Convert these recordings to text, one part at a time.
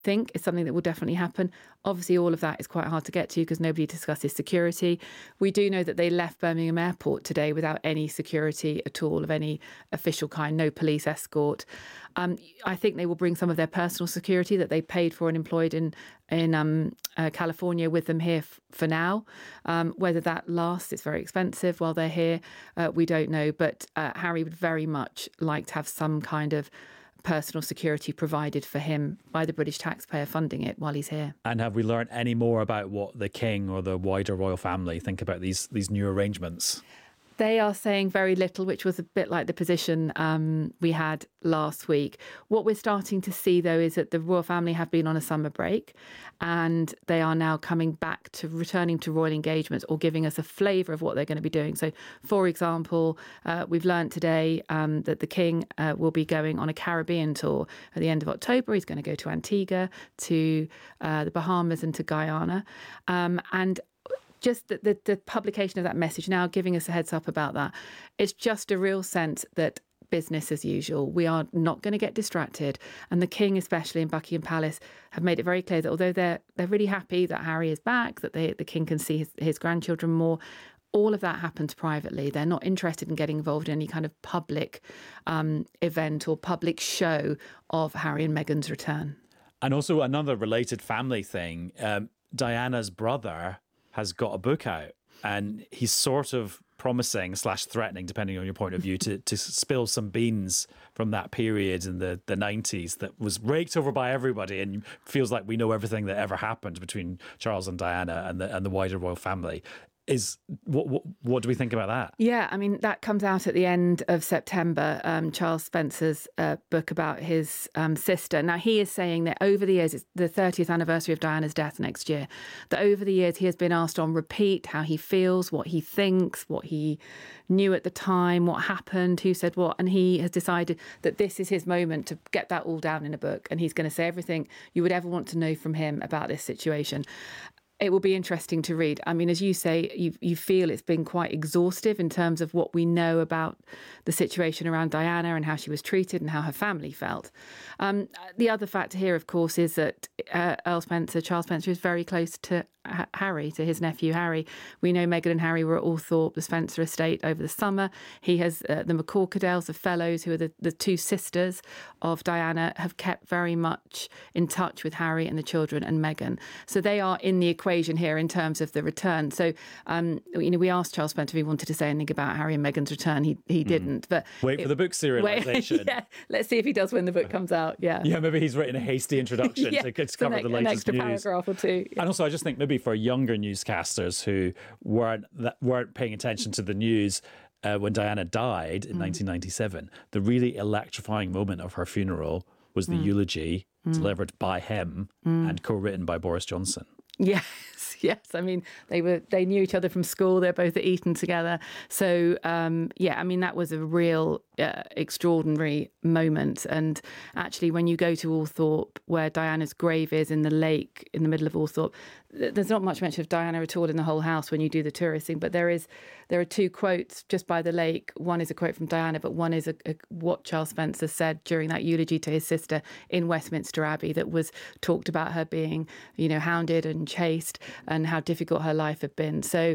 think is something that will definitely happen. Obviously, all of that is quite hard to get to because nobody discusses security. We do know that they left Birmingham Airport today without any security at all of any official kind, no police escort. I think they will bring some of their personal security that they paid for and employed in California with them here for now. Whether that lasts, it's very expensive while they're here. We don't know. But Harry would very much like to have some kind of personal security provided for him by the British taxpayer funding it while he's here. And have we learned any more about what the king or the wider royal family think about these new arrangements? They are saying very little, which was a bit like the position we had last week. What we're starting to see, though, is that the royal family have been on a summer break and they are now coming back to returning to royal engagements or giving us a flavour of what they're going to be doing. So, for example, we've learnt today that the king will be going on a Caribbean tour at the end of October. He's going to go to Antigua, to the Bahamas and to Guyana. And just the publication of that message now giving us a heads up about that. It's just a real sense that business as usual. We are not going to get distracted. And the king, especially in Buckingham Palace, have made it very clear that although they're really happy that Harry is back, that the king can see his grandchildren more, all of that happens privately. They're not interested in getting involved in any kind of public event or public show of Harry and Meghan's return. And also another related family thing, Diana's brother has got a book out and he's sort of promising / threatening, depending on your point of view, to spill some beans from that period in the 90s that was raked over by everybody and feels like we know everything that ever happened between Charles and Diana and the wider royal family. What do we think about that? Yeah, I mean, that comes out at the end of September, Charles Spencer's book about his sister. Now, he is saying that over the years, it's the 30th anniversary of Diana's death next year, that over the years he has been asked on repeat how he feels, what he thinks, what he knew at the time, what happened, who said what, and he has decided that this is his moment to get that all down in a book, and he's going to say everything you would ever want to know from him about this situation. It will be interesting to read. I mean, as you say, you feel it's been quite exhaustive in terms of what we know about the situation around Diana and how she was treated and how her family felt. The other factor here, of course, is that Charles Spencer, is very close to Harry, to his nephew Harry. We know Meghan and Harry were at Althorpe, the Spencer estate, over the summer. He has the McCorquodales, the Fellows, who are the two sisters of Diana, have kept very much in touch with Harry and the children and Meghan. So they are in the equation here in terms of the return. So, we asked Charles Spencer if he wanted to say anything about Harry and Meghan's return. He didn't. But wait for the book serialisation. Yeah, let's see if he does when the book comes out. Yeah, maybe he's written a hasty introduction to cover the latest an extra news. Paragraph or two. Yeah. And also, I just think maybe for younger newscasters who weren't paying attention to the news when Diana died in 1997, the really electrifying moment of her funeral was the eulogy delivered by him and co-written by Boris Johnson. Yes. I mean, they knew each other from school. They're both at Eton together. So, I mean, that was a real extraordinary moment. And actually, when you go to Althorpe, where Diana's grave is in the lake in the middle of Althorpe, there's not much mention of Diana at all in the whole house when you do the touristing. But there are two quotes just by the lake. One is a quote from Diana, but one is what Charles Spencer said during that eulogy to his sister in Westminster Abbey that was talked about her being, hounded and chased and how difficult her life had been. So,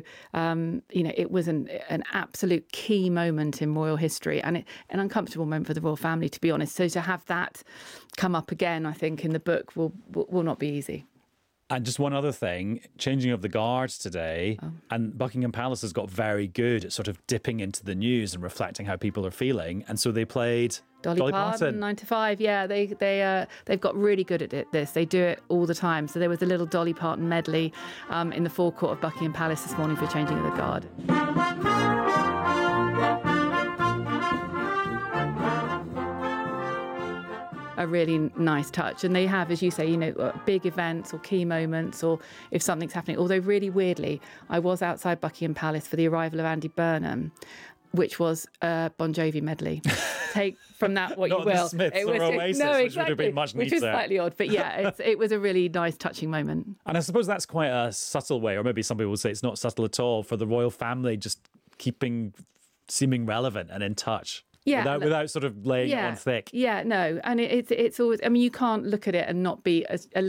it was an absolute key moment in royal history and an uncomfortable moment for the royal family, to be honest. So to have that come up again, I think, in the book will not be easy. And just one other thing, changing of the guards today, and Buckingham Palace has got very good at sort of dipping into the news and reflecting how people are feeling. And so they played Dolly Parton, 9 to 5. Yeah, they've got really good at this. They do it all the time. So there was a little Dolly Parton medley in the forecourt of Buckingham Palace this morning for changing of the guard. A really nice touch. And they have, as you say, big events or key moments, or if something's happening. Although really weirdly, I was outside Buckingham Palace for the arrival of Andy Burnham, which was a Bon Jovi medley. Take from that what you will. Not the Smiths or Oasis, which would have been much neater. Which is slightly odd. But yeah, it was a really nice, touching moment. And I suppose that's quite a subtle way, or maybe some people would say it's not subtle at all, for the royal family just seeming relevant and in touch. Yeah, without sort of laying it on thick. Yeah, no, and it's always. I mean, you can't look at it and not be a